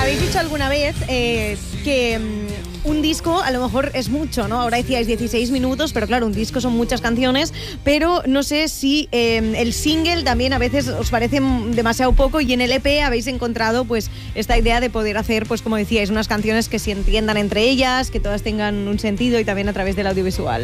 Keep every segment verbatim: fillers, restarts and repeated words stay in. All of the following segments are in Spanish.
habéis dicho alguna vez eh, que um, un disco a lo mejor es mucho, ¿no? Ahora decíais dieciséis minutos, pero claro, un disco son muchas canciones, pero no sé si eh, el single también a veces os parece demasiado poco, y en el E P habéis encontrado pues esta idea de poder hacer, pues como decíais, unas canciones que se entiendan entre ellas, que todas tengan un sentido, y también a través del audiovisual.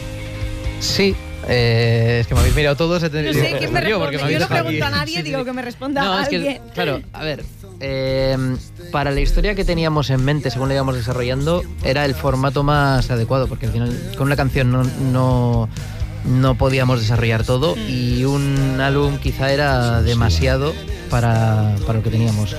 Sí. Eh, es que me habéis mirado todos. No sé quién me responde. Yo no pregunto aquí. a nadie, Sí, digo sí. que me responda no, a es que, alguien. claro, a ver, eh, para la historia que teníamos en mente según la íbamos desarrollando, era el formato más adecuado, porque al final con una canción no, no, no podíamos desarrollar todo, mm. y un álbum quizá era demasiado para, para lo que teníamos.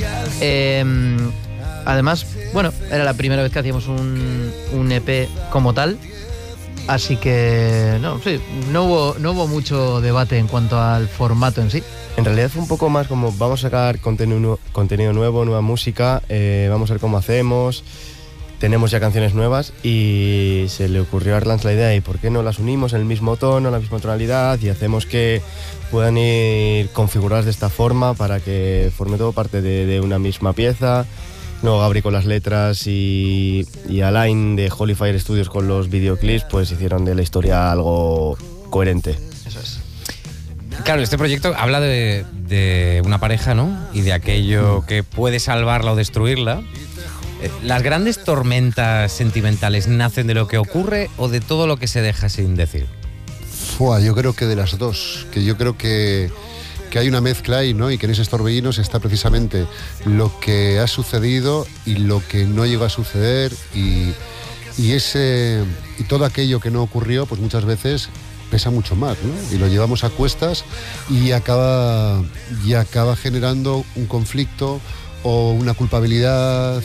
Eh, además, bueno, era la primera vez que hacíamos un, un E P como tal. Así que no, sí, no hubo, no hubo mucho debate en cuanto al formato en sí. En realidad fue un poco más como vamos a sacar contenido, contenido nuevo, nueva música, eh, vamos a ver cómo hacemos, tenemos ya canciones nuevas, y se le ocurrió a Arlanz la idea, ¿y por qué no las unimos en el mismo tono, en la misma tonalidad, y hacemos que puedan ir configuradas de esta forma para que forme todo parte de, de una misma pieza? Luego Gabri con las letras y, y Alain de Holy Fire Studios con los videoclips, pues hicieron de la historia algo coherente. Eso es. Claro, este proyecto habla de, de una pareja, ¿no? Y de aquello que puede salvarla o destruirla. ¿Las grandes tormentas sentimentales nacen de lo que ocurre o de todo lo que se deja sin decir? Fua, yo creo que de las dos. Que yo creo que... que hay una mezcla ahí, ¿no? Y que en esos torbellinos está precisamente lo que ha sucedido y lo que no llegó a suceder, y, y ese y todo aquello que no ocurrió, pues muchas veces pesa mucho más, ¿no? Y lo llevamos a cuestas y acaba, y acaba generando un conflicto o una culpabilidad,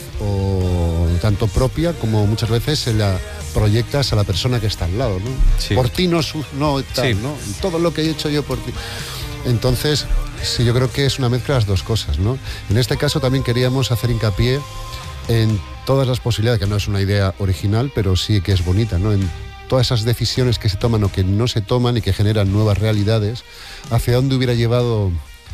o tanto propia como muchas veces se la proyectas a la persona que está al lado, ¿no? Sí. Por ti no, no tal, Sí. ¿no? Todo lo que he hecho yo por ti. Entonces, sí, yo creo que es una mezcla de las dos cosas, ¿no? En este caso también queríamos hacer hincapié en todas las posibilidades, que no es una idea original, pero sí que es bonita, ¿no? En todas esas decisiones que se toman o que no se toman y que generan nuevas realidades, hacia dónde hubiera llevado,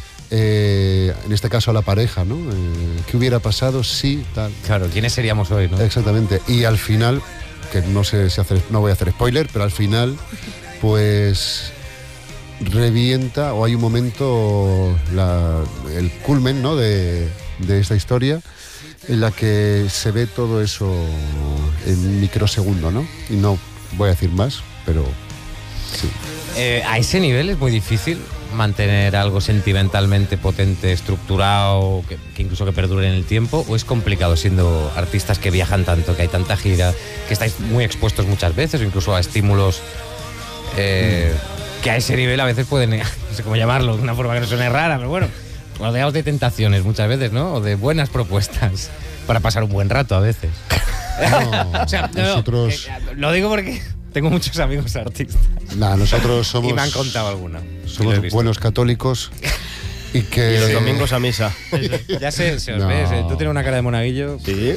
eh, en este caso, a la pareja, ¿no? Eh, ¿Qué hubiera pasado si tal? Claro, ¿quiénes seríamos hoy, no? Exactamente. Y al final, que no sé si hacer, no voy a hacer spoiler, pero al final, pues... revienta, o hay un momento, la, el culmen, ¿no? de, de esta historia, en la que se ve todo eso en microsegundo, ¿no? Y no voy a decir más, pero sí. Eh, a ese nivel es muy difícil mantener algo sentimentalmente potente, estructurado, que, que incluso que perdure en el tiempo, o es complicado siendo artistas que viajan tanto, que hay tanta gira, que estáis muy expuestos muchas veces, o incluso a estímulos eh, mm. que a ese nivel a veces pueden, no sé cómo llamarlo, de una forma que no suene rara, pero bueno, rodeados de tentaciones muchas veces, ¿no? O de buenas propuestas para pasar un buen rato a veces. No, o sea, no, nosotros... eh, lo digo porque tengo muchos amigos artistas. Nah, nosotros somos... Y me han contado alguna. Somos buenos católicos y que... Y los domingos a misa. Ya sé, se os No. ves, ¿eh? Tú tienes una cara de monaguillo. Sí.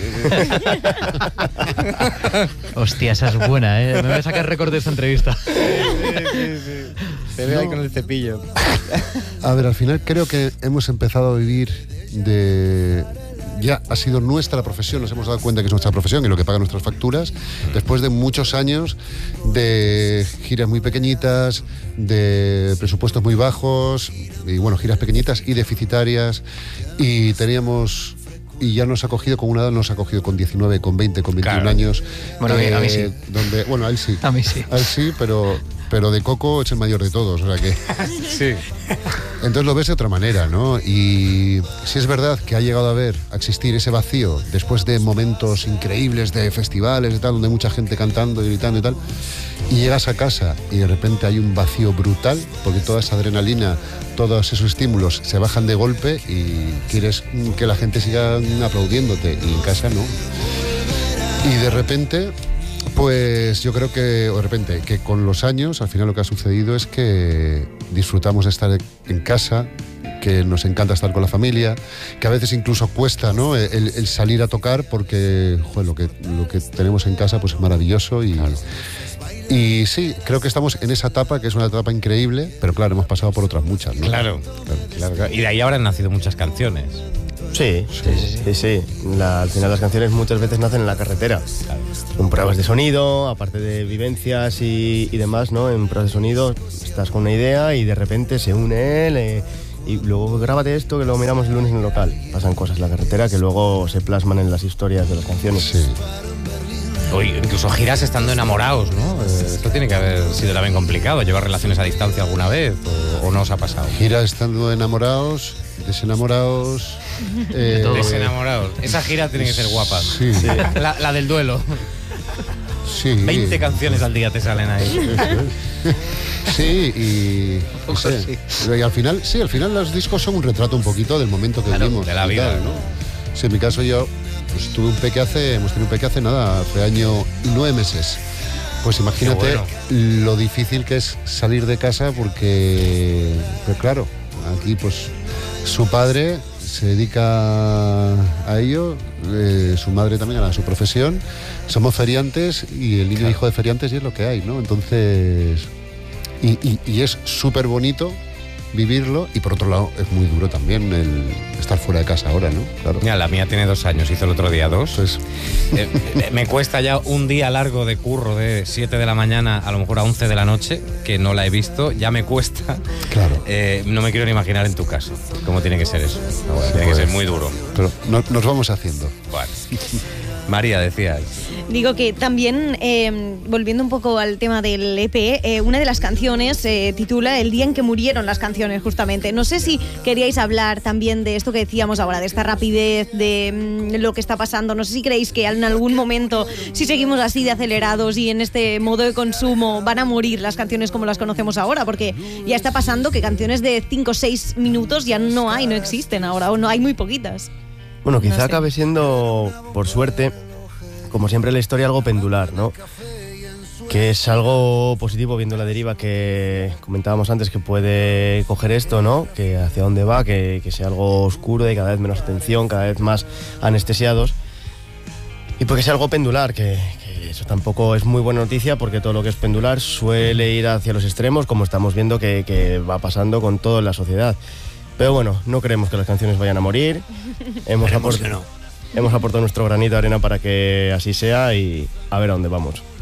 Hostia, esa es buena, ¿eh? Me voy a sacar récord de esta entrevista. Sí, sí, sí. Te veo No. ahí con el cepillo. A ver, al final creo que hemos empezado a vivir de... Ya ha sido nuestra profesión, nos hemos dado cuenta que es nuestra profesión y lo que paga nuestras facturas, después de muchos años de giras muy pequeñitas, de presupuestos muy bajos, y bueno, giras pequeñitas y deficitarias, y teníamos... Y ya nos ha cogido con una edad, nos ha cogido con diecinueve, con veinte, con veintiún Claro. años. Bueno, a mí- a mí sí. Donde, bueno, a él sí. A mí sí. A él sí, pero, pero de Coco es el mayor de todos, o sea que... Sí. Entonces lo ves de otra manera, ¿no? Y sí es verdad que ha llegado a ver, a existir ese vacío después de momentos increíbles de festivales y tal, donde hay mucha gente cantando y gritando y tal, y llegas a casa y de repente hay un vacío brutal, porque toda esa adrenalina, todos esos estímulos se bajan de golpe y quieres que la gente siga aplaudiéndote, y en casa no. Y de repente... Pues yo creo que, de repente, que con los años, al final lo que ha sucedido es que disfrutamos de estar en casa, que nos encanta estar con la familia, que a veces incluso cuesta, ¿no? El, el salir a tocar, porque joder, lo que, lo que tenemos en casa pues es maravilloso y... Claro. Y sí, creo que estamos en esa etapa, que es una etapa increíble, pero claro, hemos pasado por otras muchas, ¿no? Claro, claro, claro. Y de ahí ahora han nacido muchas canciones. Sí, sí, sí. sí, sí. La, al final las canciones muchas veces nacen en la carretera. Con pruebas de sonido, aparte de vivencias y, y demás, ¿no? En pruebas de sonido estás con una idea y de repente se une él eh, y luego grábate esto que luego miramos el lunes en el local. Pasan cosas en la carretera que luego se plasman en las historias de las canciones. Sí. O incluso giras estando enamorados, ¿no? Eh, esto tiene que haber sido también complicado, llevar relaciones a distancia alguna vez, o, o no os ha pasado. Gira estando enamorados, desenamorados. eh, Desenamorados. Esa gira tiene que ser guapa. Sí. Sí. La, la del duelo. Sí. veinte canciones al día te salen ahí. Sí, y, no sé, y al final, sí, al final los discos son un retrato un poquito del momento que Claro, vivimos. de la y vida, tal, ¿no? Sí, en mi caso yo pues tuve un peque hace, hemos tenido un peque hace nada, hace año y nueve meses. Pues imagínate Qué bueno. lo difícil que es salir de casa porque, pues claro, aquí pues su padre se dedica a ello, eh, su madre también a su profesión, somos feriantes y el niño Claro. hijo de feriantes y es lo que hay, ¿no? Entonces, y, y, y es súper bonito vivirlo y por otro lado es muy duro también el estar fuera de casa ahora, ¿no? Claro. Mira, la mía tiene dos años, hizo el otro día dos. Pues, Eh, eh, me cuesta ya un día largo de curro de siete de la mañana a lo mejor a once de la noche, que no la he visto, ya me cuesta. claro. Eh, no me quiero ni imaginar en tu caso cómo tiene que ser eso. No, bueno, tiene que Pues, ser muy duro. Pero no- nos vamos haciendo. Bueno. María, decías. Digo que también, eh, volviendo un poco al tema del E P, eh, una de las canciones se eh, titula El día en que murieron las canciones, justamente. No sé si queríais hablar también de esto que decíamos ahora, de esta rapidez, de mm, lo que está pasando. No sé si creéis que en algún momento, si seguimos así de acelerados y en este modo de consumo, van a morir las canciones como las conocemos ahora, porque ya está pasando que canciones de cinco o seis minutos ya no hay, no existen ahora, o no hay muy poquitas. Bueno, quizá No sé. acabe siendo, por suerte, como siempre en la historia, algo pendular, ¿no? Que es algo positivo viendo la deriva que comentábamos antes, que puede coger esto, ¿no? Que hacia dónde va, que, que sea algo oscuro y cada vez menos atención, cada vez más anestesiados. Y porque sea algo pendular, que, que eso tampoco es muy buena noticia, porque todo lo que es pendular suele ir hacia los extremos, como estamos viendo que, que va pasando con todo en la sociedad. Pero bueno, no queremos que las canciones vayan a morir. Hemos, aport- hemos aportado nuestro granito de arena para que así sea y a ver a dónde vamos.